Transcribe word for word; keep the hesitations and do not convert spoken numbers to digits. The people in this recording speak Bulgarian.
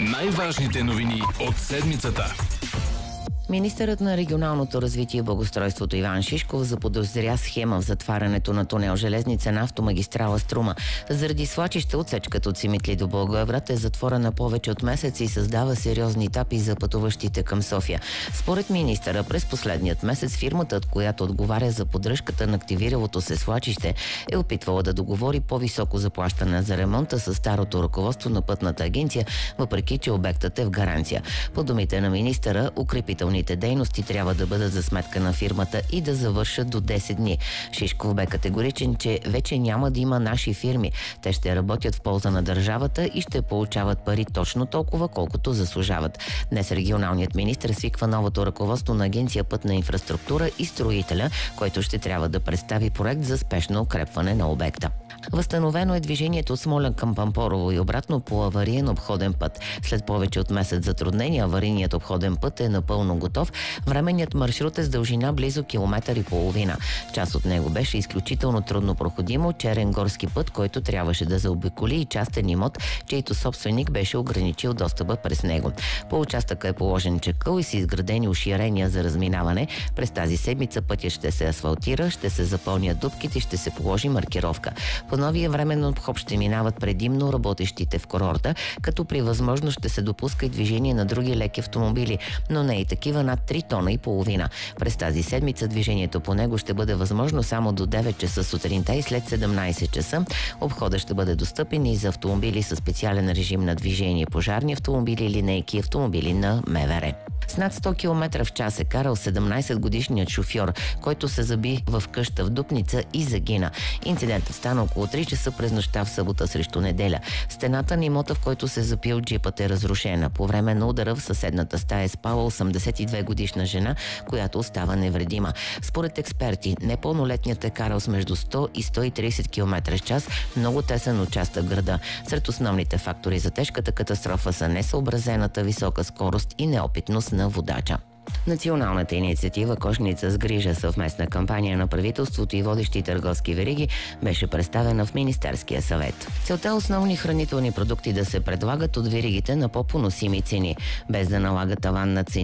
Най-важните новини от седмицата. Министърът на регионалното развитие и благоустройството Иван Шишков заподозря схема в затварянето на тунел железница на автомагистрала Струма. Заради свлачища отсечката от Симитли до Благоевград е затворена повече от месец и създава сериозни етапи за пътуващите към София. Според министъра, през последният месец фирмата, от която отговаря за поддръжката на активиралото се свлачище, е опитвала да договори по-високо заплащане за ремонта с старото ръководство на пътната агенция, въпреки че обектът е в гаранция. По думите на министъра, укрепителни дейности трябва да бъдат за сметка на фирмата и да завършат до десет дни. Шишков бе категоричен, че вече няма да има наши фирми. Те ще работят в полза на държавата и ще получават пари точно толкова, колкото заслужават. Днес регионалният министър свиква новото ръководство на Агенция Пътна инфраструктура и строителя, който ще трябва да представи проект за спешно укрепване на обекта. Възстановено е движението от Смолян към Пампорово и обратно по авариен обходен път. След повече от месец затруднения, аварийният обходен път е напълно готов. Временният маршрут е с дължина близо километър и половина. Част от него беше изключително трудно проходимо черен горски път, който трябваше да заобиколи и частен имот, чийто собственик беше ограничил достъпа през него. По участъка е положен чакъл и са изградени уширения за разминаване. През тази седмица пътят ще се асфалтира, ще се запълнят дупките и ще се положи маркировка. По новия временен обход ще минават предимно работещите в курорта, като при възможност ще се допуска и движение на други леки автомобили, но не и такива над три тона и половина. През тази седмица движението по него ще бъде възможно само до девет часа сутринта и след седемнайсет часа. Обходът ще бъде достъпен и за автомобили със специален режим на движение, пожарни автомобили, линейки и автомобили на МВР. С над сто километра в час е карал седемнайсетгодишният шофьор, който се заби в къща в Дупница и загина. Инцидентът стана около три часа през нощта в събота срещу неделя. Стената на имота, в който се запил джипът, е разрушена. По време на удара в съседната стая е спала осемдесет и две годишна жена, която остава невредима. Според експерти, непълнолетният е карал с между сто и сто и трийсет километра в час, много тесен участък в града. Сред основните фактори за тежката катастрофа са несъобразената висока скорост и неопитност на водача. Националната инициатива "Кошница с грижа", съвместна кампания на правителството и водещи търговски вериги, беше представена в Министерския съвет. Целта е основни хранителни продукти да се предлагат от веригите на по-поносими цени, без да налага таван на цени